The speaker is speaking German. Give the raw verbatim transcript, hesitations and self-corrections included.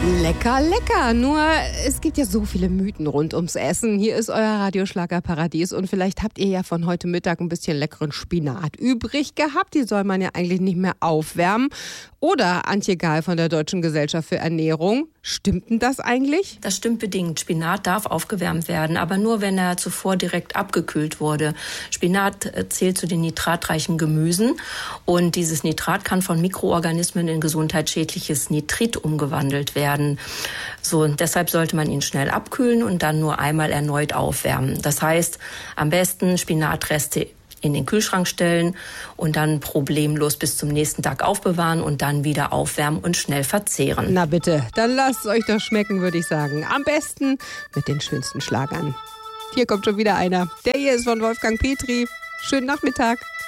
Lecker, lecker. Nur es gibt ja so viele Mythen rund ums Essen. Hier ist euer Radioschlagerparadies und vielleicht habt ihr ja von heute Mittag ein bisschen leckeren Spinat übrig gehabt. Die soll man ja eigentlich nicht mehr aufwärmen. Oder Antje Gahl von der Deutschen Gesellschaft für Ernährung. Stimmt denn das eigentlich? Das stimmt bedingt. Spinat darf aufgewärmt werden, aber nur, wenn er zuvor direkt abgekühlt wurde. Spinat zählt zu den nitratreichen Gemüsen und dieses Nitrat kann von Mikroorganismen in gesundheitsschädliches Nitrit umgewandelt werden. So, und deshalb sollte man ihn schnell abkühlen und dann nur einmal erneut aufwärmen. Das heißt, am besten Spinatreste in den Kühlschrank stellen und dann problemlos bis zum nächsten Tag aufbewahren und dann wieder aufwärmen und schnell verzehren. Na bitte, dann lasst es euch doch schmecken, würde ich sagen. Am besten mit den schönsten Schlagern. Hier kommt schon wieder einer. Der hier ist von Wolfgang Petri. Schönen Nachmittag.